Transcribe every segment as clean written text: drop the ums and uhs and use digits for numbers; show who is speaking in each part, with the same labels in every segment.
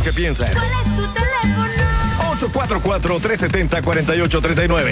Speaker 1: que piensas.
Speaker 2: ¿Cuál es tu teléfono?
Speaker 1: 844-370-4839.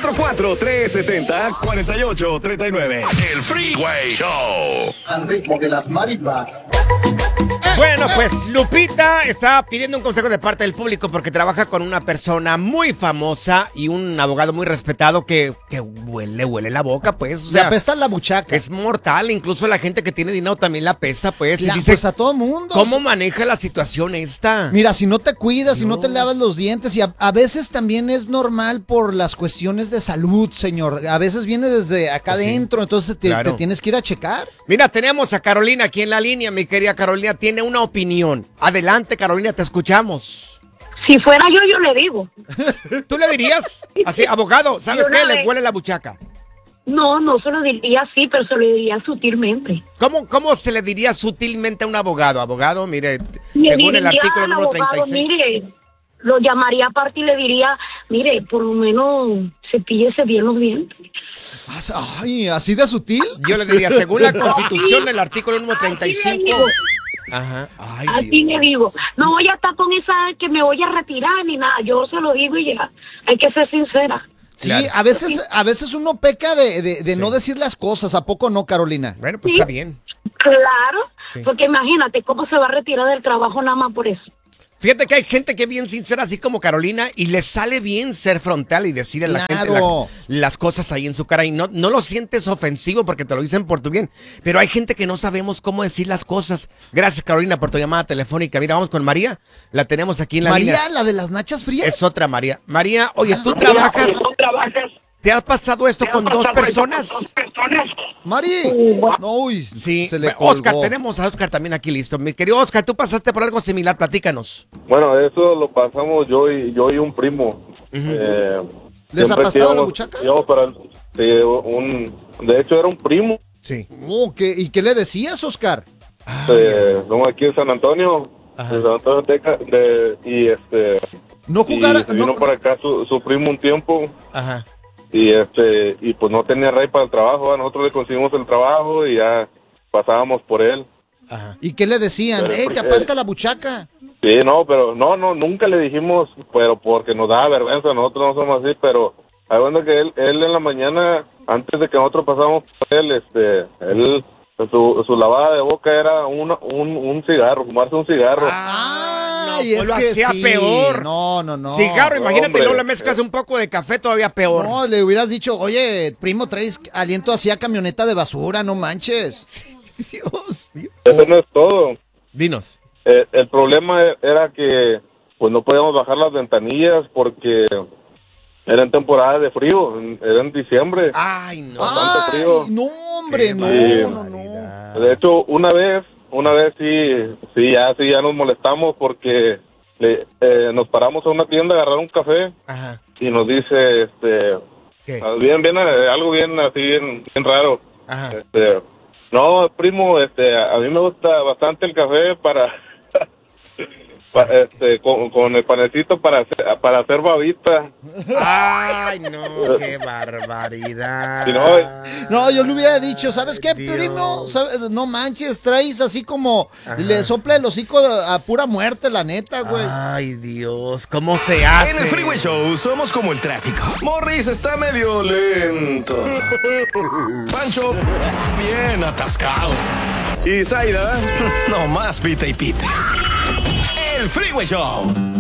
Speaker 1: 844-370-4839. El Freeway Show.
Speaker 3: Al ritmo de las marimbas.
Speaker 4: Bueno, pues Lupita está pidiendo un consejo de parte del público porque trabaja con una persona muy famosa y un abogado muy respetado que huele la boca, pues. O sea,
Speaker 5: le apesta la buchaca.
Speaker 4: Es mortal, incluso la gente que tiene dinero también la apesta, pues.
Speaker 5: Claro,
Speaker 4: y dice,
Speaker 5: pues a todo mundo.
Speaker 4: ¿cómo maneja la situación esta?
Speaker 5: Mira, si no te cuidas, si no te lavas los dientes, y a veces también es normal por las cuestiones de salud, señor. A veces viene desde acá adentro, entonces te tienes que ir a checar.
Speaker 4: Mira, tenemos a Carolina aquí en la línea, mi querida Carolina, tiene una opinión. Adelante, Carolina, te escuchamos.
Speaker 6: Si fuera yo le digo.
Speaker 4: ¿Tú le dirías? Así, abogado, ¿sabe qué? Le huele la buchaca.
Speaker 6: No se lo diría así, pero se lo diría sutilmente.
Speaker 4: ¿Cómo se le diría sutilmente a un abogado? Abogado, mire,
Speaker 6: Le
Speaker 4: según el
Speaker 6: diría
Speaker 4: artículo
Speaker 6: al
Speaker 4: número
Speaker 6: abogado,
Speaker 4: 36.
Speaker 6: mire, lo llamaría aparte y le diría, mire, por lo menos cepíllese bien los dientes.
Speaker 5: Ay, ¿así de sutil?
Speaker 4: Yo le diría, según la Constitución, el artículo número 35. Ajá. Ay,
Speaker 6: así le digo. No voy a estar con esa que me voy a retirar ni nada. Yo se lo digo y ya. Hay que ser sincera.
Speaker 5: Sí, claro. a veces uno peca de no decir las cosas. ¿A poco no, Carolina?
Speaker 4: Bueno, pues sí, está bien.
Speaker 6: Claro, porque imagínate cómo se va a retirar del trabajo nada más por eso.
Speaker 4: Fíjate que hay gente que es bien sincera, así como Carolina, y le sale bien ser frontal y decir a la gente las cosas ahí en su cara. Y no lo sientes ofensivo porque te lo dicen por tu bien. Pero hay gente que no sabemos cómo decir las cosas. Gracias, Carolina, por tu llamada telefónica. Mira, vamos con María. La tenemos aquí en la línea.
Speaker 5: ¿María, la de las nachas frías?
Speaker 4: Es otra María. María, oye, ¿tú trabajas? ¿Te has pasado esto con dos personas?
Speaker 5: Mari. No, uy,
Speaker 4: sí.
Speaker 5: Se le colgó.
Speaker 4: Oscar, tenemos a Oscar también aquí listo. Mi querido Oscar, tú pasaste por algo similar, platícanos.
Speaker 7: Bueno, eso lo pasamos yo y un primo.
Speaker 5: ¿Les apastaba la buchaca?
Speaker 7: De hecho, era un primo.
Speaker 4: Sí.
Speaker 5: ¿Y qué le decías, Oscar?
Speaker 7: Somos aquí en San Antonio. De San Antonio, Texas,
Speaker 5: no jugara,
Speaker 7: y se vino por acá su primo un tiempo.
Speaker 4: Ajá.
Speaker 7: Y pues no tenía rey para el trabajo. Nosotros le conseguimos el trabajo y ya pasábamos por él.
Speaker 5: Ajá. ¿Y qué le decían? ¿Te apesta la buchaca?
Speaker 7: Sí, pero nunca le dijimos, pero porque nos daba vergüenza, nosotros no somos así, pero hay bueno que él en la mañana, antes de que nosotros pasamos por él, él, su lavada de boca era un cigarro, fumarse un cigarro.
Speaker 4: Lo hacía peor.
Speaker 5: No.
Speaker 4: Cigarro, imagínate, luego le mezclas un poco de café, todavía peor.
Speaker 5: No, le hubieras dicho, oye, primo, traes aliento así a camioneta de basura, no manches.
Speaker 4: Dios mío.
Speaker 7: Eso no es todo.
Speaker 4: Dinos.
Speaker 7: El problema era que pues no podíamos bajar las ventanillas porque era en temporada de frío, era en diciembre.
Speaker 4: Ay, no.
Speaker 5: Bastante frío. No, hombre, no.
Speaker 7: De hecho, una vez sí, ya nos molestamos porque nos paramos a una tienda a agarrar un café.
Speaker 4: Ajá.
Speaker 7: Y nos dice,
Speaker 4: ¿qué?
Speaker 7: Algo bien así, bien raro.
Speaker 4: Ajá.
Speaker 7: No, primo, a mí me gusta bastante el café para con el panecito para hacer babita.
Speaker 4: Ay, no, qué barbaridad.
Speaker 5: No, yo le hubiera dicho, ¿sabes qué, primo? No manches, traes así como le sopla el hocico a pura muerte, la neta, güey.
Speaker 4: Ay, Dios, ¿cómo se hace?
Speaker 1: En el Freeway Show somos como el tráfico. Morris está medio lento. Pancho, bien atascado. Y Zaida, nomás pita y pita. El Freeway Show.